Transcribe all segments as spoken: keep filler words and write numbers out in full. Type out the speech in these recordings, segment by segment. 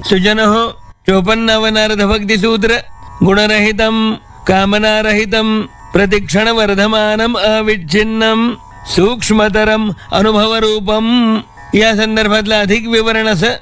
सुजनहो चोपन्नवनार्ध भक्ति सूत्र गुणरहितं कामनारहितं प्रतिक्षण वर्धमानम अविच्छिन्नम सूक्ष्मतरम अनुभव रूपम या संदर्भातला अधिक विवरण असं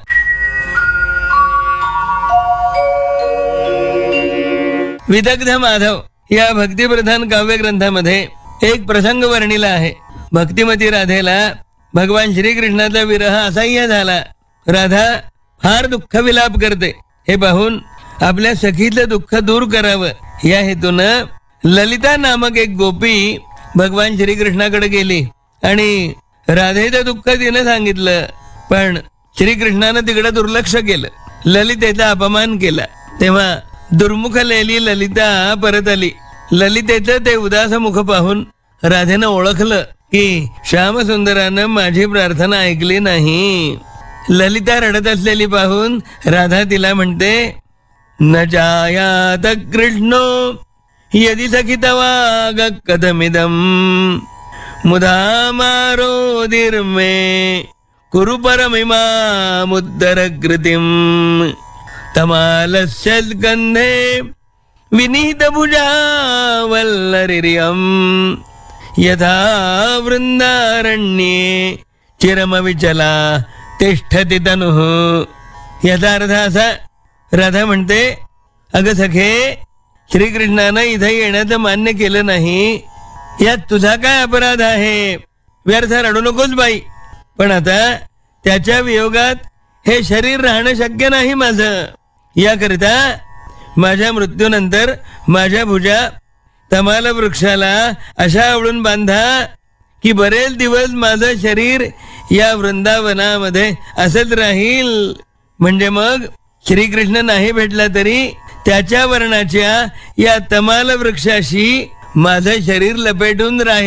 विदग्ध माधव या भक्तिप्रधान काव्यग्रंथामध्ये एक प्रसंग वर्णिला आहे. भक्तिमती राधेला भगवान श्रीकृष्णाचा विरह असह्य झाला. राधा फार दुःख विलाप करते. हे पाहून आपल्या सखीचं दुःख दूर करावं या हेतूनं ललिता नामक एक गोपी भगवान श्रीकृष्णाकडे गेली आणि राधेचं दुःख तिने सांगितलं. पण श्रीकृष्णानं तिकडे दुर्लक्ष केलं, ललितेचा अपमान केला. तेव्हा दुर्मुख लेली ललिता परत आली. ललितेचं ते उदास मुख पाहून राधेनं ओळखलं की श्यामसुंदरानं माझी प्रार्थना ऐकली नाही. ललिता रडत असलेली पाहून राधा तिला म्हणते, न जायात कृष्णो यदि सखितवाग कथमिदम मुदामारोदिर्मे कुरु परमिमामुद्धर कृतिम तमालस्य गंधे विनीत भुजा वल्लरिर्यम यथा वृंदारण्ये चिरमविचला तिष्ठति तनुः. याचा अर्थ असा, राधा म्हणते, अगं सखे, श्रीकृष्णानं इथं येण्याचं मान्य केलं नाही, यात तुझा काय अपराध आहे? व्यर्थ रडू नकोस बाई. पण आता त्याच्या वियोगात हे शरीर राहणं शक्य नाही माझं. याकरिता माझ्या मृत्यूनंतर माझ्या भुजा तमाल वृक्षाला अशा आवळून बांधा की बरेच दिवस माझं शरीर या वृंदावनामध्ये असंच राहील. म्हणजे मग श्रीकृष्ण नाही भेटला तरी त्याच्या वर्णाच्या या तमाल वृक्षाशी माझं शरीर लपेटून राहील.